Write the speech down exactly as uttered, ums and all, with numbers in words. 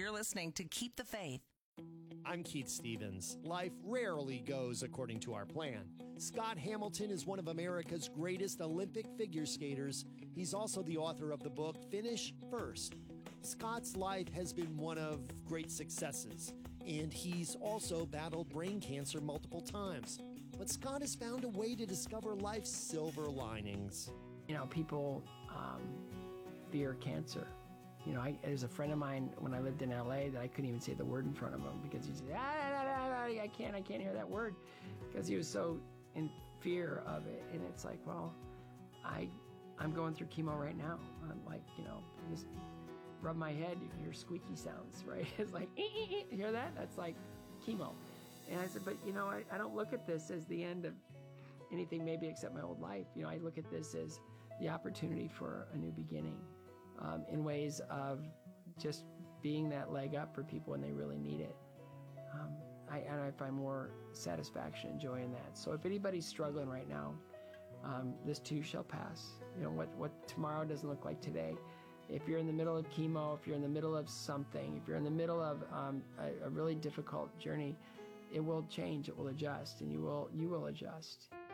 You're listening to Keep the Faith. I'm Keith Stevens. Life rarely goes according to our plan. Scott Hamilton is one of America's greatest Olympic figure skaters. He's also the author of the book Finish First. Scott's life has been one of great successes, and he's also battled brain cancer multiple times. But Scott has found a way to discover life's silver linings. You know, people um, fear cancer. You know, I, there's a friend of mine when I lived in L A that I couldn't even say the word in front of him because he said, ah, ah, ah, ah, I can't, I can't hear that word, because he was so in fear of it. And it's like, well, I, I'm going through chemo right now. I'm like, you know, just rub my head, you hear squeaky sounds, right? It's like, ee, ee, ee. You hear that? That's like chemo. And I said, but you know, I, I don't look at this as the end of anything maybe except my old life. You know, I look at this as the opportunity for a new beginning. Um, in ways of just being that leg up for people when they really need it. Um, I, and I find more satisfaction and joy in that. So if anybody's struggling right now, um, this too shall pass. You know, what, what tomorrow doesn't look like today. If you're in the middle of chemo, if you're in the middle of something, if you're in the middle of um, a, a really difficult journey, it will change, it will adjust, and you will, you will adjust.